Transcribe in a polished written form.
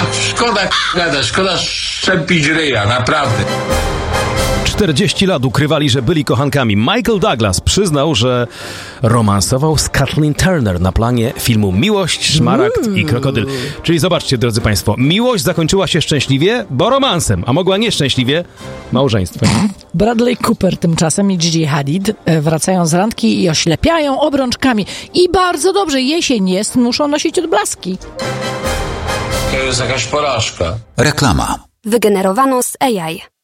szkoda gadać, szkoda szczepić ryja, naprawdę. 40 lat ukrywali, że byli kochankami. Michael Douglas przyznał, że romansował z Kathleen Turner na planie filmu Miłość, Szmaragd i Krokodyl. Czyli zobaczcie, drodzy państwo, miłość zakończyła się szczęśliwie, bo romansem, a mogła nieszczęśliwie małżeństwem. Bradley Cooper tymczasem i Gigi Hadid wracają z randki i oślepiają obrączkami. I bardzo dobrze, jesień jest, muszą nosić odblaski. To jest jakaś porażka. Reklama. Wygenerowano z AI.